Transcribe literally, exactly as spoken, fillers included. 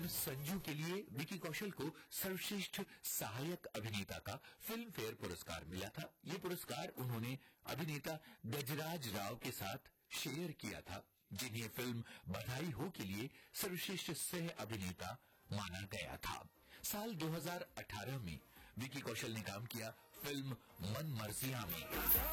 संजू के लिए विकी कौशल को सर्वश्रेष्ठ सहायक अभिनेता का फिल्म फेयर पुरस्कार मिला था। ये पुरस्कार उन्होंने अभिनेता गजराज राव के साथ शेयर किया था, जिन्हें फिल्म बधाई हो के लिए सर्वश्रेष्ठ सह अभिनेता माना गया था। साल दो हज़ार अठारह में विकी कौशल ने काम किया फिल्म मन मर्जिया में।